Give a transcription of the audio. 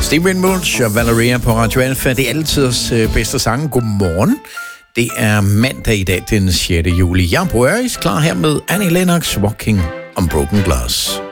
Stephen Mulch og Valeria på Radio Alfa. Det er altidens bedste sang. Godmorgen. Det er mandag i dag, den 6. juli. Jeg er på Øris, klar her med Annie Lennox, Walking on Broken Glass.